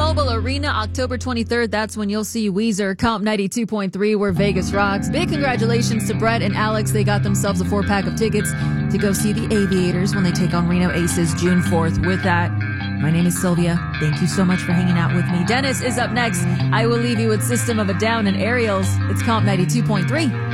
T-Mobile Arena, October 23rd. That's when you'll see Weezer. Comp 92.3, where Vegas rocks. Big congratulations to Brett and Alex. They got themselves a 4-pack of tickets to go see the Aviators when they take on Reno Aces June 4th. With that, my name is Sylvia. Thank you so much for hanging out with me. Dennis is up next. I will leave you with System of a Down and Aerials. It's Comp 92.3.